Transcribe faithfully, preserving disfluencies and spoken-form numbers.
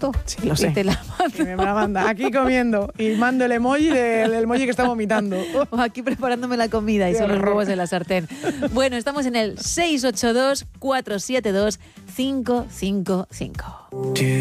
foto. Sí, lo sé. Y te la mando. Que me la manda aquí comiendo y mando el emoji del el emoji que está vomitando. O aquí preparándome la comida y Qué son los horror. huevos en la sartén. Bueno, estamos en el seis ocho dos, cuatro siete dos, cinco cinco cinco.